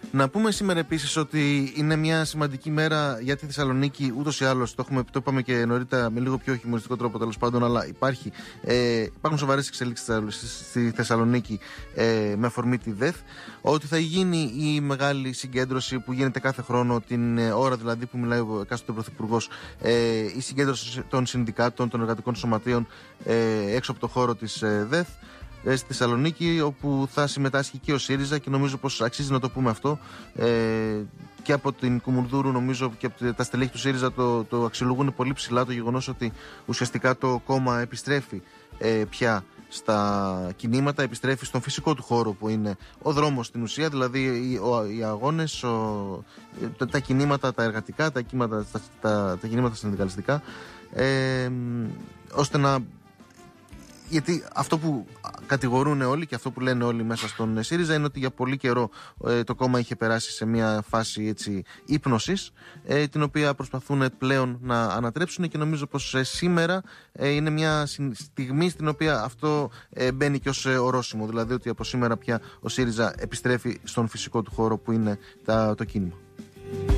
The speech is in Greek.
Να πούμε σήμερα επίσης ότι είναι μια σημαντική μέρα για τη Θεσσαλονίκη. Ούτως ή άλλως το είπαμε και νωρίτερα με λίγο πιο χιουμοριστικό τρόπο, τέλος πάντων, αλλά υπάρχουν σοβαρές εξελίξεις στη Θεσσαλονίκη με αφορμή τη ΔΕΘ. Ότι θα γίνει η μεγάλη συγκέντρωση που γίνεται κάθε χρόνο, την ώρα δηλαδή που μιλάει ο εκάστοτε πρωθυπουργός, η συγκέντρωση των συνδικάτων, των εργατικών σωματείων έξω από το χώρο της ΔΕΘ στη Θεσσαλονίκη, όπου θα συμμετάσχει και ο ΣΥΡΙΖΑ, και νομίζω πως αξίζει να το πούμε αυτό, και από την Κουμουνδούρου, νομίζω, και από τα στελέχη του ΣΥΡΙΖΑ το αξιολογούν πολύ ψηλά, το γεγονός ότι ουσιαστικά το κόμμα επιστρέφει πια στα κινήματα, επιστρέφει στον φυσικό του χώρο που είναι ο δρόμος στην ουσία, δηλαδή οι αγώνες, τα κινήματα τα εργατικά, τα κινήματα συνδικαλιστικά, ώστε να... Γιατί αυτό που κατηγορούν όλοι και αυτό που λένε όλοι μέσα στον ΣΥΡΙΖΑ είναι ότι για πολύ καιρό το κόμμα είχε περάσει σε μια φάση ύπνωσης, την οποία προσπαθούν πλέον να ανατρέψουν, και νομίζω πως σήμερα είναι μια στιγμή στην οποία αυτό μπαίνει και ως ορόσημο, δηλαδή ότι από σήμερα πια ο ΣΥΡΙΖΑ επιστρέφει στον φυσικό του χώρο που είναι το κίνημα.